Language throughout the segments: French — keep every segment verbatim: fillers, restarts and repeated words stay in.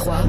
trois.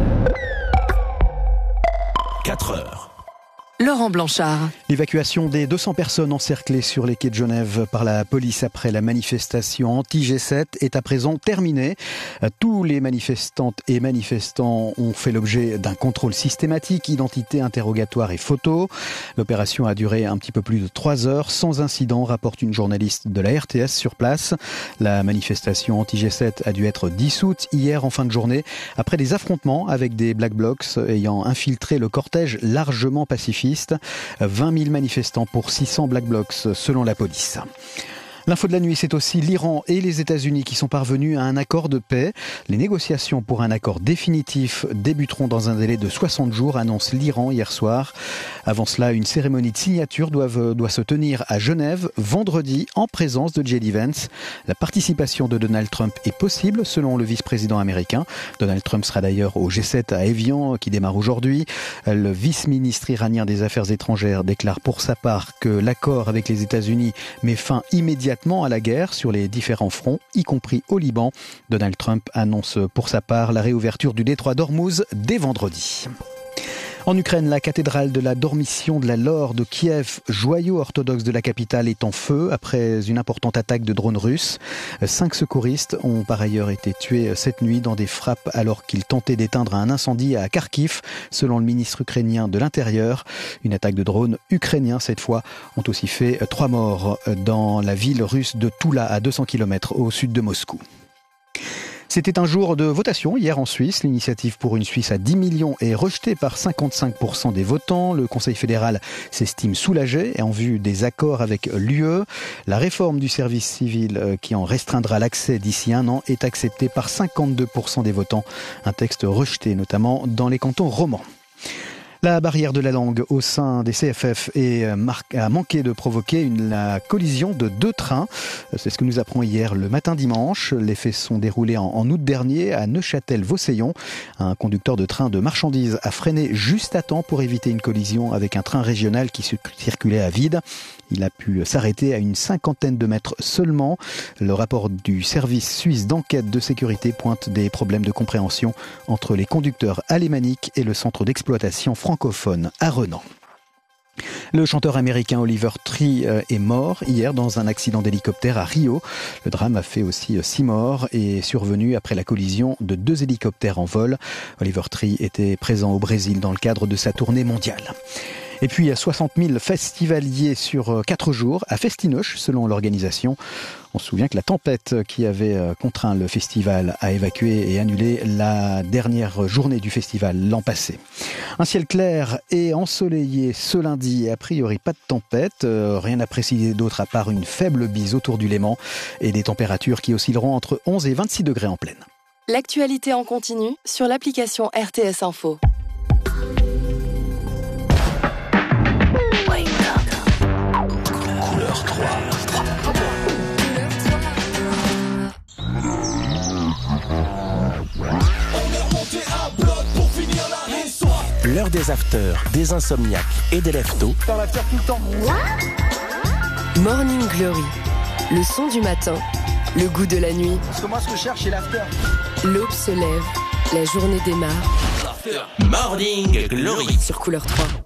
quatre heures. Laurent Blanchard. L'évacuation des deux cents personnes encerclées sur les quais de Genève par la police après la manifestation anti-G sept est à présent terminée. Tous les manifestantes et manifestants ont fait l'objet d'un contrôle systématique, identité, interrogatoire et photo. L'opération a duré un petit peu plus de trois heures sans incident, rapporte une journaliste de la R T S sur place. La manifestation anti-G sept a dû être dissoute hier en fin de journée après des affrontements avec des Black Blocs ayant infiltré le cortège largement pacifique. vingt mille manifestants pour six cents Black Blocs selon la police. L'info de la nuit, c'est aussi l'Iran et les États-Unis qui sont parvenus à un accord de paix. Les négociations pour un accord définitif débuteront dans un délai de soixante jours, annonce l'Iran hier soir. Avant cela, une cérémonie de signature doit, doit se tenir à Genève vendredi en présence de J D Vance. La participation de Donald Trump est possible selon le vice-président américain. Donald Trump sera d'ailleurs au G sept à Évian qui démarre aujourd'hui. Le vice-ministre iranien des Affaires étrangères déclare pour sa part que l'accord avec les États-Unis met fin immédiatement à la guerre sur les différents fronts, y compris au Liban. Donald Trump annonce pour sa part la réouverture du détroit d'Ormuz dès vendredi. En Ukraine, la cathédrale de la Dormition de la Laure de Kiev, joyau orthodoxe de la capitale, est en feu après une importante attaque de drones russes. Cinq secouristes ont par ailleurs été tués cette nuit dans des frappes alors qu'ils tentaient d'éteindre un incendie à Kharkiv, selon le ministre ukrainien de l'Intérieur. Une attaque de drones ukrainiens, cette fois, ont aussi fait trois morts dans la ville russe de Toula, à deux cents kilomètres au sud de Moscou. C'était un jour de votation hier en Suisse. L'initiative pour une Suisse à dix millions est rejetée par cinquante-cinq pour cent des votants. Le Conseil fédéral s'estime soulagé et en vue des accords avec l'U E. La réforme du service civil qui en restreindra l'accès d'ici un an est acceptée par cinquante-deux pour cent des votants. Un texte rejeté notamment dans les cantons romans. La barrière de la langue au sein des C F F est a manqué de provoquer une, la collision de deux trains. C'est ce que nous apprend hier le matin dimanche. Les faits sont déroulés en, en août dernier à Neuchâtel-Vauseillon. Un conducteur de train de marchandises a freiné juste à temps pour éviter une collision avec un train régional qui circulait à vide. Il a pu s'arrêter à une cinquantaine de mètres seulement. Le rapport du service suisse d'enquête de sécurité pointe des problèmes de compréhension entre les conducteurs alémaniques et le centre d'exploitation francophone à Renan. Le chanteur américain Oliver Tree est mort hier dans un accident d'hélicoptère à Rio. Le drame a fait aussi six morts et est survenu après la collision de deux hélicoptères en vol. Oliver Tree était présent au Brésil dans le cadre de sa tournée mondiale. Et puis, il y a soixante mille festivaliers sur quatre jours à Festinoche, selon l'organisation. On se souvient que la tempête qui avait contraint le festival à évacuer et annuler la dernière journée du festival l'an passé. Un ciel clair et ensoleillé ce lundi et a priori pas de tempête. Rien à préciser d'autre à part une faible bise autour du Léman et des températures qui oscilleront entre onze et vingt-six degrés en pleine. L'actualité en continu sur l'application R T S Info. Couleur trois. L'heure des afters, des insomniaques et des leftos. Dans l'after tout le temps. Morning Glory, le son du matin, le goût de la nuit. Parce que moi, ce que je cherche, c'est l'after. L'aube se lève, la journée démarre. Morning Glory Sur Couleur trois.